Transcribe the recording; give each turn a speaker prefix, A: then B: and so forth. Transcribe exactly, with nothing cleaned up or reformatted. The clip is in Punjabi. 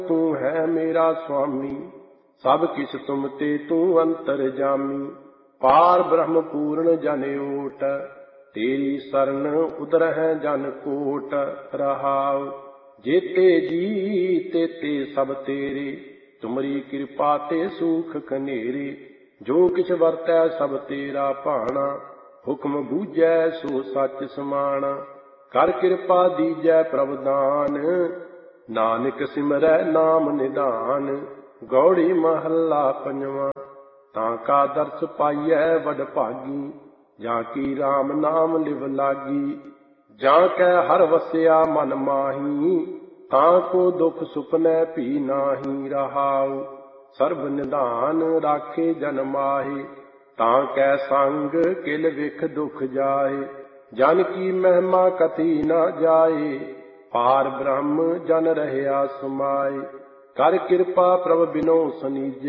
A: ਤੂੰ ਹੈ ਮੇਰਾ ਸੁਆਮੀ, ਸਭ ਕਿਛ ਤੁਮ ਤੇ ਤੂੰ ਅੰਤਰਜਾਮੀ। ਪਾਰ ਬ੍ਰਹਮ ਪੂਰਨ ਜਨ ਓਟ, ਤੇਰੀ ਸਰਨ ਉਦਰਹਿ ਜਨ ਕੋਟ। ਰਹਾਉ ਜੇਤੇ ਜੀ ਤੇਤੇ ਸਭ ਤੇਰੇ, ਤੁਮਰੀ ਕਿਰਪਾ ਤੇ ਸੂਖ ਕਨੇਰੇ। ਜੋ ਕਿਛ ਵਰਤੈ ਸਭ ਤੇਰਾ ਭਾਣਾ, ਹੁਕਮ ਬੂਝੈ ਸੋ ਸੱਚ ਸਮਾਣਾ। ਕਰ ਕਿਰਪਾ ਦੀਜੈ ਪ੍ਰਭ ਦਾਨ, ਨਾਨਕ ਸਿਮਰੈ ਨਾਮ ਨਿਧਾਨ। ਗੌੜੀ ਮਹੱਲਾ ਪੰਜਵਾਂ। ਤਾਂ ਕਾ ਦਰਸ ਪਾਈਐ ਵਡ ਭਾਗੀ, ਜਾਂ ਕੀ ਰਾਮ ਨਾਮ ਲਿਵ ਲਾਗੀ। ਜਾਂ ਕੈ ਹਰਿ ਵਸਿਆ ਮਨ ਮਾਹੀ, ਤਾਂ ਕੋ ਦੁਖ ਸੁਪਨੈ ਭੀ ਨਾਹੀ। ਰਹਾਉ ਸਰਬ ਨਿਧਾਨ ਰਾਖੇ ਜਨ ਮਾਹੇ, ਤਾਂ ਕੈ ਸੰਗ ਕਿਲ ਵਿਖ ਦੁਖ ਜਾਏ। ਜਨ ਕੀ ਮਹਿਮਾ ਕਥੀ ਨਾ ਜਾਏ, ਪਾਰ ਬ੍ਰਹਮ ਜਨ ਰਹਿਆ ਸਮਾਏ। ਕਰ ਕਿਰਪਾ ਪ੍ਰਭ ਬਿਨੋ ਸਨੀਜੈ,